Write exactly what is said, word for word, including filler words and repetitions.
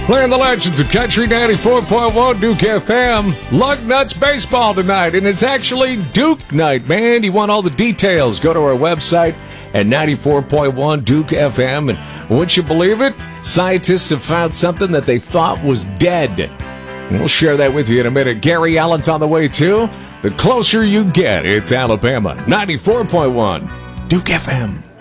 Playing the legends of Country ninety-four point one Duke F M. Lug Nuts baseball tonight, and it's actually Duke night, man. You want all the details, go to our website at ninety-four point one Duke F M. And wouldn't you believe it? Scientists have found something that they thought was dead. And we'll share that with you in a minute. Gary Allen's on the way, too. The closer you get, it's Alabama. ninety-four point one Duke F M.